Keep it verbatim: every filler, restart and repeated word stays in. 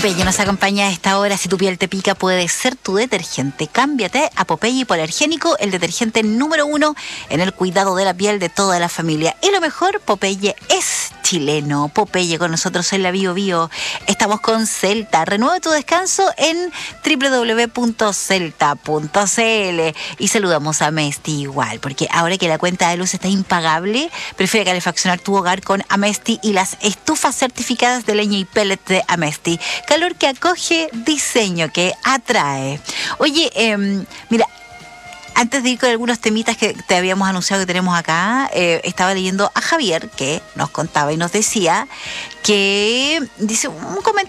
Popeye nos acompaña a esta hora. Si tu piel te pica, puede ser tu detergente. Cámbiate a Popeye Hipoalergénico, el detergente número uno en el cuidado de la piel de toda la familia. Y lo mejor, Popeye es chileno. Popeye con nosotros en la Bio Bio. Estamos con Celta. Renueva tu descanso en doble u doble u doble u punto celta punto c l. Y saludamos a Amesti igual, porque ahora que la cuenta de luz está impagable, prefiere calefaccionar tu hogar con Amesti y las estufas certificadas de leña y pellet de Amesti. Calor que acoge, diseño que atrae. Oye, eh, mira, antes de ir con algunos temitas que te habíamos anunciado que tenemos acá, eh, estaba leyendo a Javier, que nos contaba y nos decía que, dice un comentario